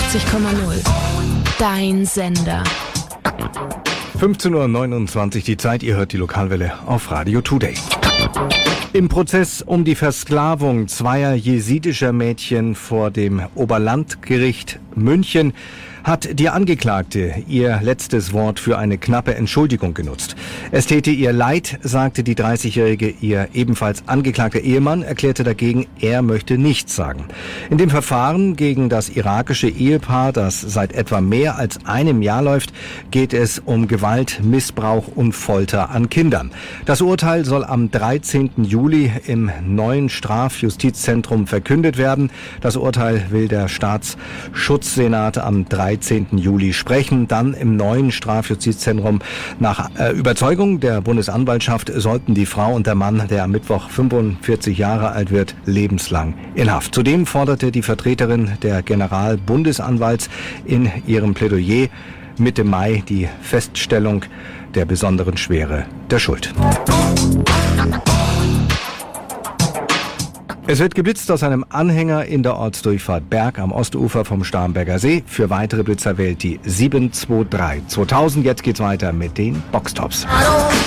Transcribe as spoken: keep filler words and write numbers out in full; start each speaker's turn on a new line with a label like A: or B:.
A: neunundachtzig Komma null. Dein Sender.
B: fünfzehn Uhr neunundzwanzig die Zeit, ihr hört die Lokalwelle auf Radio Today. Im Prozess um die Versklavung zweier jesidischer Mädchen vor dem Oberlandgericht München hat die Angeklagte ihr letztes Wort für eine knappe Entschuldigung genutzt. Es täte ihr leid, sagte die dreißigjährige. Ihr ebenfalls angeklagter Ehemann erklärte dagegen, er möchte nichts sagen. In dem Verfahren gegen das irakische Ehepaar, das seit etwa mehr als einem Jahr läuft, geht es um Gewalt, Missbrauch und Folter an Kindern. Das Urteil soll am dreizehnten Juli im neuen Strafjustizzentrum verkündet werden. Das Urteil will der Staatsschutzsenat am dreizehnten Juli sprechen. Dann im neuen Strafjustizzentrum. Nach äh, Überzeugung der Bundesanwaltschaft sollten die Frau und der Mann, der am Mittwoch fünfundvierzig Jahre alt wird, lebenslang in Haft. Zudem forderte die Vertreterin der Generalbundesanwalts in ihrem Plädoyer Mitte Mai die Feststellung der besonderen Schwere der Schuld. Es wird geblitzt aus einem Anhänger in der Ortsdurchfahrt Berg am Ostufer vom Starnberger See. Für weitere Blitzer wählt die sieben zwei drei zweitausend. Jetzt geht's weiter mit den Boxtops.